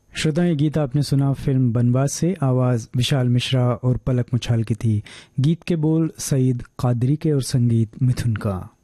श्रोताएं, गीत आपने सुना फिल्म बनवास से। आवाज़ विशाल मिश्रा और पलक मुछाल की थी। गीत के बोल सईद कादरी के और संगीत मिथुन का।